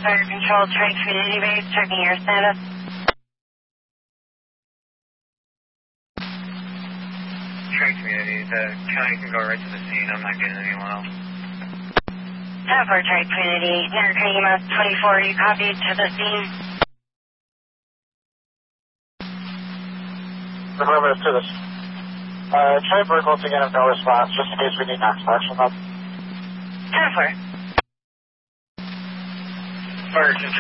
Fire Control, Tri-Community Base, checking your status. Tri-Community, the county can go right to the scene. I'm not getting anyone else. 10-4 Tri-Community, American EMS 24, you copied to the scene. Remember to this. Try Burkle again if no response, just in case we need next action. 10-4. Fire Control.